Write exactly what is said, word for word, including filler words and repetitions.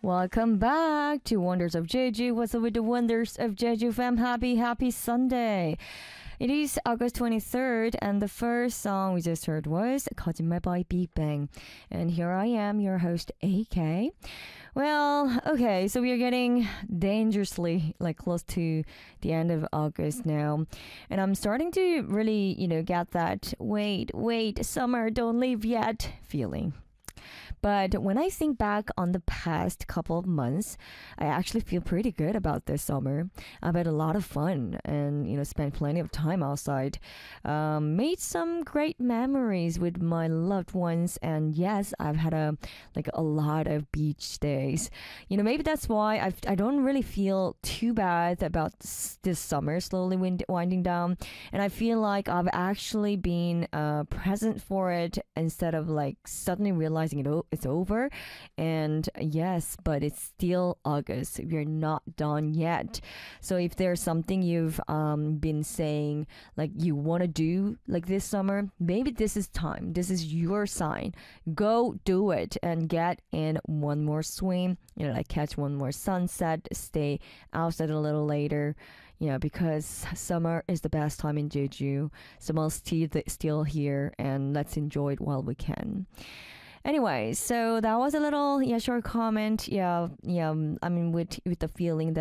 Welcome back to Wonders of Jeju. What's up with the Wonders of Jeju fam? Happy, happy Sunday. It is August twenty-third, and the first song we just heard was 거짓말 by Big Bang. And here I am, your host, A K. Well, okay, so we are getting dangerously like close to the end of August now. And I'm starting to really, you know, get that wait, wait, summer, don't leave yet feeling. But when I think back on the past couple of months, I actually feel pretty good about this summer. I've had a lot of fun and, you know, spent plenty of time outside. Um, made some great memories with my loved ones. And yes, I've had a like a lot of beach days. You know, maybe that's why I've, I don't really feel too bad about this, this summer slowly wind, winding down. And I feel like I've actually been uh, present for it instead of like suddenly realizing it it's over. And yes, but it's still August. We're not done yet. So if there's something you've um, been saying like you want to do like this summer, maybe this is time. This is your sign. Go do it and get in one more swim, you know, like catch one more sunset, stay outside a little later. Yeah, because summer is the best time in Jeju. Summer's still, still here, and let's enjoy it while we can. Anyway, so that was a little yeah short comment. Yeah, yeah. um, I mean, with with the feeling that